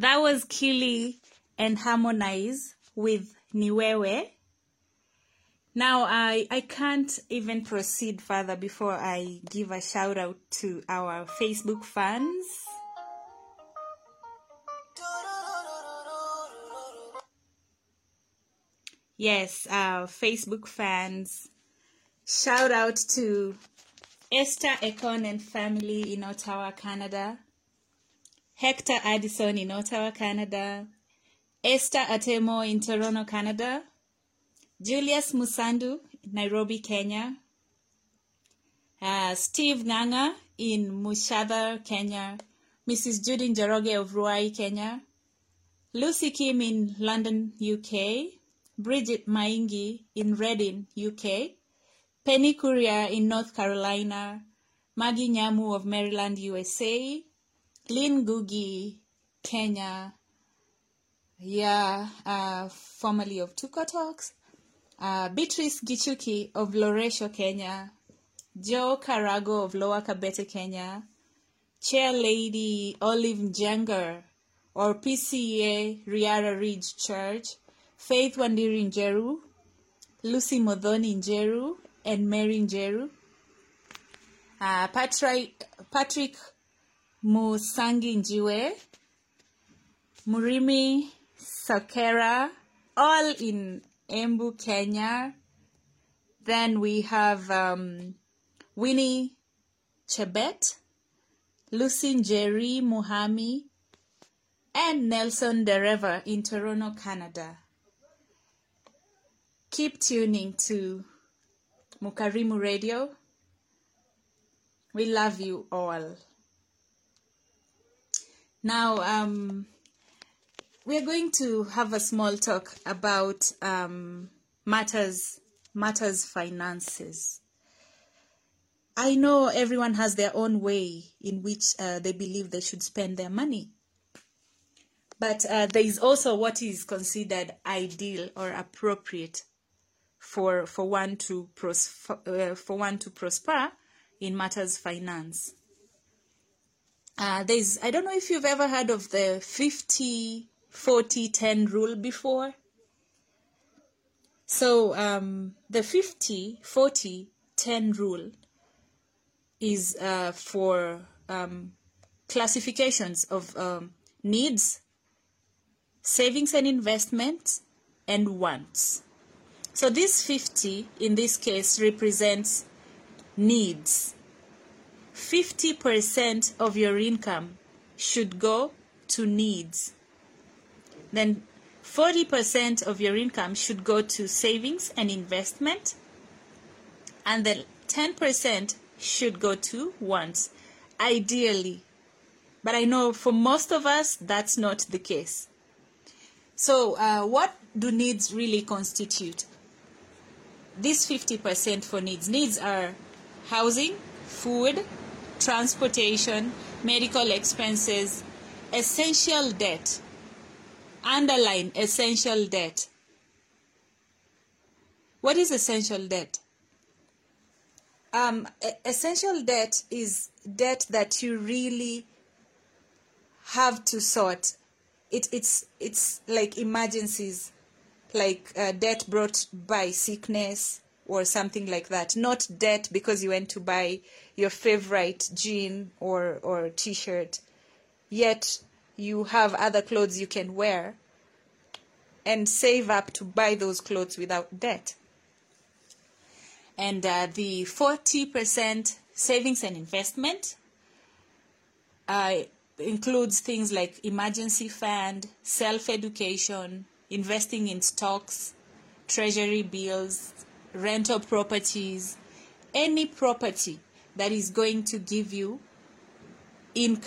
That was Kili and Harmonize with Niwewe. Now, I can't even proceed further before I give a shout out to our Facebook fans. Yes, our Facebook fans. Shout out to Esther Ekon and family in Ottawa, Canada. Hector Addison in Ottawa, Canada. Esther Atemo in Toronto, Canada. Julius Musandu, Nairobi, Kenya. Steve Nganga in Mushadhar, Kenya. Mrs. Judy Njoroge of Ruai, Kenya. Lucy Kim in London, UK. Bridget Maingi in Reading, UK. Penny Courier in North Carolina. Maggie Nyamu of Maryland, USA. Lynn Gugi, Kenya. Formerly of Tuko Talks. Beatrice Gichuki of Loresho, Kenya. Joe Karago of Lower Kabete, Kenya. Chair Lady Olive Njengar or PCA Riara Ridge Church. Faith Wandiri Njeru. Lucy Modhoni Njeru and Mary Njeru. Patrick Musangi Njiwe. Murimi Sakera, all in Embu, Kenya. Then we have Winnie Chebet, Lucy Njeri Muhami, and Nelson Dereva in Toronto, Canada. Keep tuning to Mukarimu Radio. We love you all. Now, we are going to have a small talk about matters finances. I know everyone has their own way in which they believe they should spend their money. But there is also what is considered ideal or appropriate for one to prosper in matters finance. I don't know if you've ever heard of the 50-40-10 rule before. So the 50-40-10 rule is for classifications of needs, savings and investments, and wants. So this 50 in this case represents needs. 50% of your income should go to needs. Then 40% of your income should go to savings and investment. And then 10% should go to wants, ideally. But I know for most of us, that's not the case. So what do needs really constitute? This 50% for needs. Needs are housing, food, transportation, medical expenses, essential debt. Underline essential debt. What is essential debt? Essential debt is debt that you really have to sort. It's like emergencies, like debt brought by sickness or something like that. Not debt because you went to buy your favorite jean or t-shirt, yet you have other clothes you can wear and save up to buy those clothes without debt. And the 40% savings and investment includes things like emergency fund, self-education, investing in stocks, treasury bills, rental properties, any property that is going to give you income.